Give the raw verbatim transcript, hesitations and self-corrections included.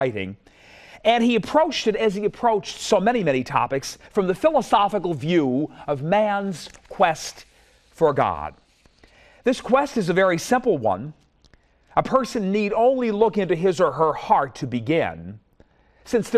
writing. And he approached it as he approached so many, many topics from the philosophical view of man's quest for God. This quest is a very simple one. A person need only look into his or her heart to begin, since there